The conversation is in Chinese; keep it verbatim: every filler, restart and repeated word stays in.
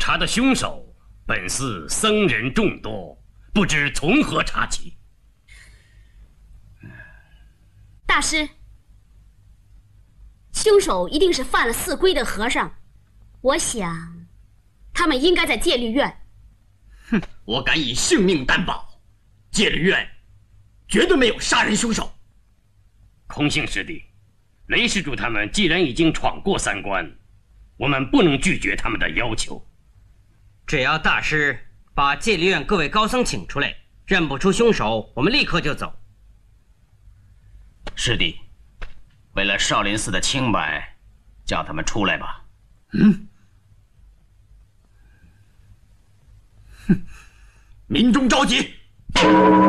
查的凶手本寺僧人众多，不知从何查起。 大师，凶手一定是犯了寺规的和尚，我想他们应该在戒律院。 哼，我敢以性命担保，戒律院绝对没有杀人凶手。 空性师弟，雷施主他们既然已经闯过三关，我们不能拒绝他们的要求。 只要大师把戒律院各位高僧请出来，认不出凶手，我们立刻就走。 师弟，为了少林寺的清白，叫他们出来吧。 嗯。哼，民众着急。